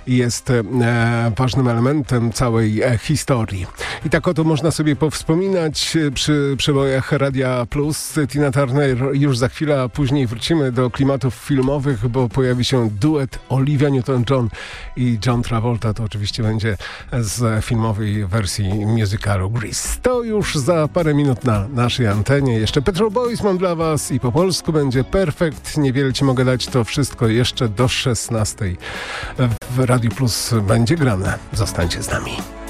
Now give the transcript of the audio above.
jest ważnym elementem całej historii. I tak oto można sobie powspominać przy przebojach Radia Plus. Tina Turner już za chwilę, a później wrócimy do klimatów filmowych, bo pojawi się duet Olivia Newton-John i John Travolta. To oczywiście będzie z filmowej wersji musicalu Grease. To już za parę minut na naszej antenie. Jeszcze Petrol Boys mam dla Was i po polsku będzie Perfekt. Niewiele Ci mogę dać, to wszystko jeszcze do 16:00 w Radiu Plus będzie grane. Zostańcie z nami.